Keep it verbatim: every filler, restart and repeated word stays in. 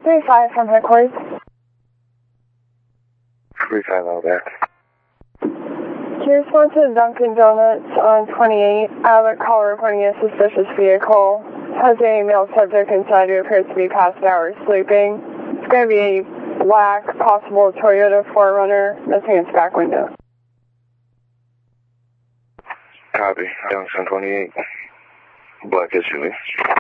three five from headquarters. three five out there. Can you respond to Dunkin' Donuts on twenty-eight? I have a call reporting a suspicious vehicle. Has a male subject inside who appears to be past hours sleeping. It's going to be a black, possible Toyota four runner, missing its back window. Copy. Junction twenty-eight. Black S U V.